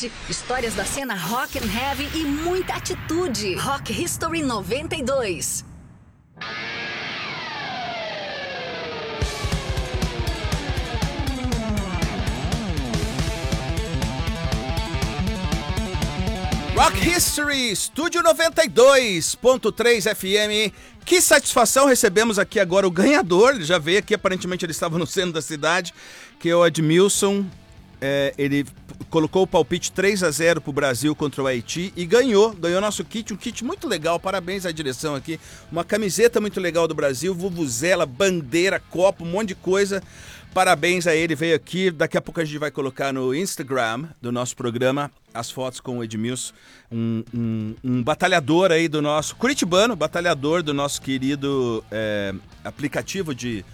novidade, histórias da cena rock and heavy e muita atitude. Rock History 92. Rock History, Estúdio 92.3 FM. Que satisfação, recebemos aqui agora o ganhador. Ele já veio aqui, aparentemente ele estava no centro da cidade, que é o Edmilson. Ele colocou o palpite 3-0 pro Brasil contra o Haiti e ganhou nosso kit, um kit muito legal, parabéns à direção aqui, uma camiseta muito legal do Brasil, vuvuzela, bandeira, copo, um monte de coisa, parabéns a ele, veio aqui, daqui a pouco a gente vai colocar no Instagram do nosso programa as fotos com o Edmilson, um batalhador aí do nosso, curitibano, batalhador do nosso querido aplicativo de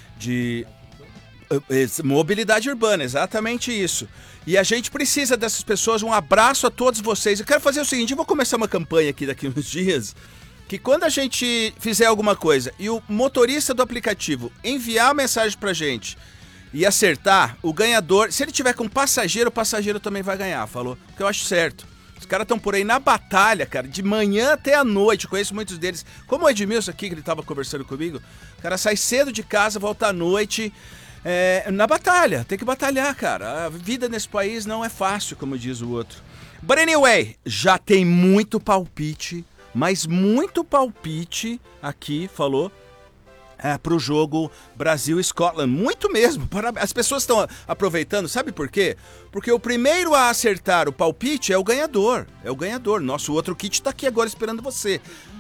mobilidade urbana, exatamente isso. E a gente precisa dessas pessoas. Um abraço a todos vocês. Eu quero fazer o seguinte, eu vou começar uma campanha aqui daqui uns dias, que quando a gente fizer alguma coisa e o motorista do aplicativo enviar a mensagem pra gente e acertar, o ganhador, se ele tiver com passageiro, o passageiro também vai ganhar, falou? Porque eu acho certo. Os caras estão por aí na batalha, cara, de manhã até a noite, conheço muitos deles. Como o Edmilson aqui, que ele tava conversando comigo, o cara sai cedo de casa, volta à noite... na batalha, tem que batalhar, cara. A vida nesse país não é fácil, como diz o outro. But anyway, já tem muito palpite, mas muito palpite aqui, falou, pro jogo Brasil e Scotland. Muito mesmo. As pessoas estão aproveitando, sabe por quê? Porque o primeiro a acertar o palpite é o ganhador. É o ganhador. Nosso outro kit tá aqui agora esperando você.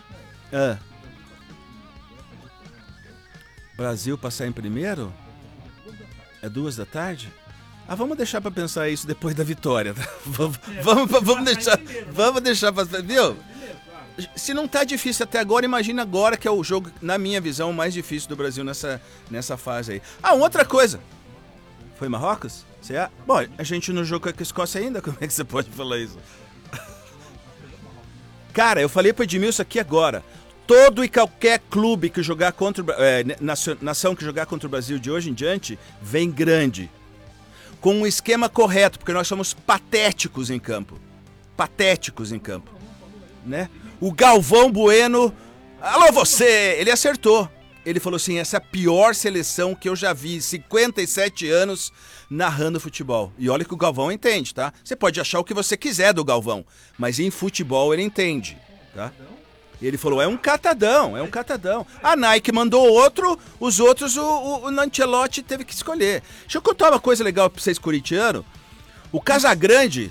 Brasil passar em primeiro? É 2 da tarde? Vamos deixar pra pensar isso depois da vitória. Tá? Vamos deixar pra... Viu? Se não tá difícil até agora, imagina agora que é o jogo, na minha visão, o mais difícil do Brasil nessa fase aí. Outra coisa. Foi Marrocos? Bom, a gente não jogou com a Escócia ainda? Como é que você pode falar isso? Cara, eu falei pro Edmilson aqui agora. Todo e qualquer clube que jogar contra nação que jogar contra o Brasil de hoje em diante, vem grande. Com um esquema correto, porque nós somos patéticos em campo. Patéticos em campo. Né? O Galvão Bueno, alô você, ele acertou. Ele falou assim, essa é a pior seleção que eu já vi, 57 anos narrando futebol. E olha que o Galvão entende, tá? Você pode achar o que você quiser do Galvão, mas em futebol ele entende, tá? Ele falou, é um catadão. A Nike mandou outro, os outros o Ancelotti teve que escolher. Deixa eu contar uma coisa legal pra vocês corintianos. O Casagrande...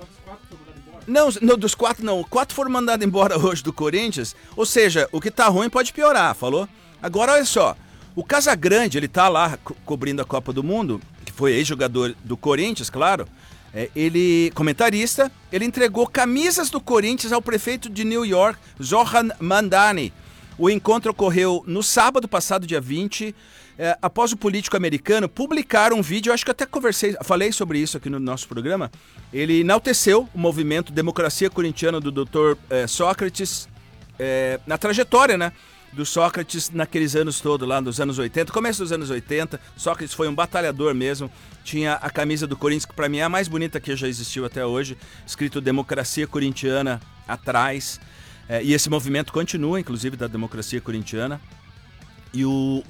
Não, dos 4 não. 4 foram mandados embora hoje do Corinthians. Ou seja, o que tá ruim pode piorar, falou? Agora, olha só. O Casagrande, ele tá lá cobrindo a Copa do Mundo, que foi ex-jogador do Corinthians, claro. Ele, comentarista, ele entregou camisas do Corinthians ao prefeito de New York, Zohran Mamdani. O encontro ocorreu no sábado passado, dia 20, após o político americano publicar um vídeo, eu acho que até falei sobre isso aqui no nosso programa. Ele enalteceu o movimento Democracia Corintiana do Dr. Sócrates, na trajetória, né? Do Sócrates naqueles anos todos, lá nos anos 80, começo dos anos 80, Sócrates foi um batalhador mesmo, tinha a camisa do Corinthians, que pra mim é a mais bonita que já existiu até hoje, escrito Democracia Corintiana atrás, e esse movimento continua, inclusive, da Democracia Corintiana, e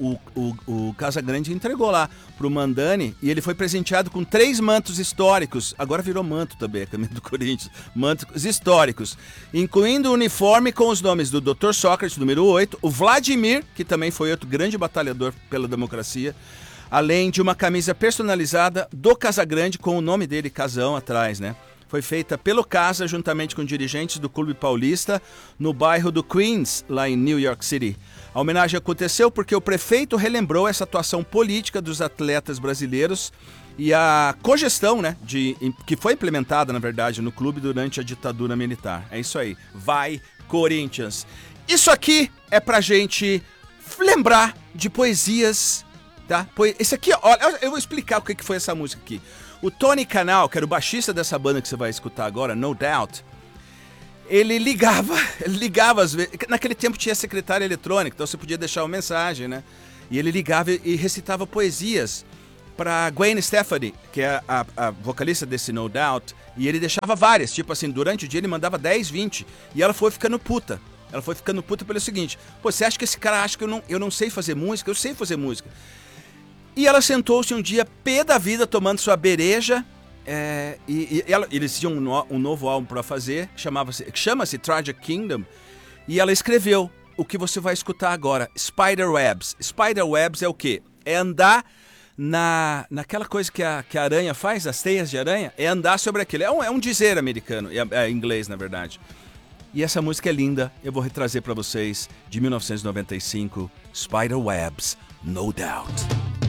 o Casagrande entregou lá pro Mamdani, e ele foi presenteado com 3 mantos históricos, agora virou manto também, a camisa do Corinthians, mantos históricos, incluindo o uniforme com os nomes do Dr. Sócrates, número 8, o Vladimir, que também foi outro grande batalhador pela democracia, além de uma camisa personalizada do Casagrande com o nome dele, Casão, atrás, né? Foi feita pelo Casa, juntamente com dirigentes do Clube Paulista, no bairro do Queens, lá em New York City. A homenagem aconteceu porque o prefeito relembrou essa atuação política dos atletas brasileiros e a cogestão, né, que foi implementada, na verdade, no clube durante a ditadura militar. É isso aí. Vai, Corinthians! Isso aqui é pra gente lembrar de poesias, tá? Esse aqui, olha, eu vou explicar o que foi essa música aqui. O Tony Kanal, que era o baixista dessa banda que você vai escutar agora, No Doubt, ele ligava às vezes. Naquele tempo tinha secretária eletrônica, então você podia deixar uma mensagem, né? E ele ligava e recitava poesias pra Gwen Stefani, que é a vocalista desse No Doubt, e ele deixava várias, tipo assim, durante o dia ele mandava 10, 20, e ela foi ficando puta. Ela foi ficando puta pelo seguinte: pô, você acha que esse cara acha que eu não sei fazer música? Eu sei fazer música. E ela sentou-se um dia, pé da vida, tomando sua bereja, eles tinham um novo álbum pra fazer, chama-se Tragic Kingdom, e ela escreveu o que você vai escutar agora, Spiderwebs. Spiderwebs é o quê? É andar naquela coisa que a aranha faz, as teias de aranha, é andar sobre aquilo. É um dizer americano, é inglês, na verdade. E essa música é linda, eu vou retrazer pra vocês, de 1995, Spiderwebs, No Doubt.